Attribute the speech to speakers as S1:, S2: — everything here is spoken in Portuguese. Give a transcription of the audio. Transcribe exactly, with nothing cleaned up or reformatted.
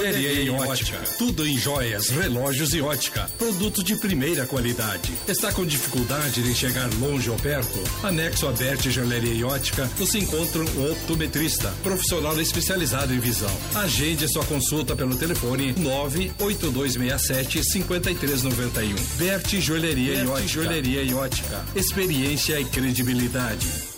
S1: Joalheria e ótica. Tudo em joias, relógios e ótica. Produto de primeira qualidade. Está com dificuldade de chegar longe ou perto? Anexo a Berti Joalheria e Ótica, você encontra um optometrista, profissional especializado em visão. Agende sua consulta pelo telefone nove oito dois seis sete cinco três nove um. Berti Joalheria e Ótica. Joalheria e Ótica. Experiência e credibilidade.